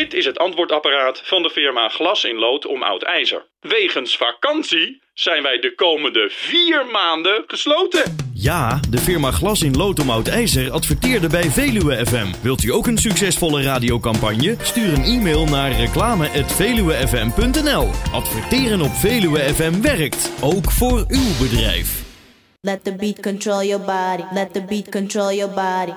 Dit is het antwoordapparaat van de firma Glas in Lood om Oud IJzer. Wegens vakantie zijn wij de komende 4 maanden gesloten. Ja, de firma Glas in Lood om Oud IJzer adverteerde bij Veluwe FM. Wilt u ook een succesvolle radiocampagne? Stuur een e-mail naar reclame@veluwefm.nl. Adverteren op Veluwe FM werkt, ook voor uw bedrijf. Let the beat control your body. Let the beat control your body.